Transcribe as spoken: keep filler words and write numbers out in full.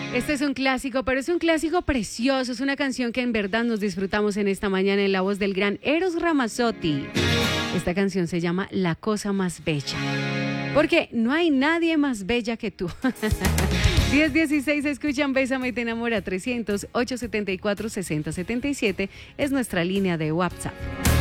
Este es un clásico, pero es un clásico precioso. Es una canción que en verdad nos disfrutamos en esta mañana en la voz del gran Eros Ramazzotti. Esta canción se llama La Cosa Más Bella. Porque no hay nadie más bella que tú. diez dieciséis, escuchan Bésame y te enamora. Trescientos, ochocientos setenta y cuatro, sesenta setenta y siete es nuestra línea de WhatsApp.